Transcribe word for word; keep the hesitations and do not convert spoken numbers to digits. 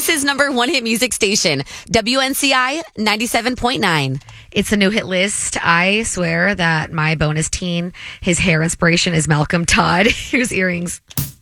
Thomas's number one hit music station, W N C I ninety-seven point nine. It's a new hit list. I swear that my bonus teen, his hair inspiration is Malcolm Todd. Here's earrings.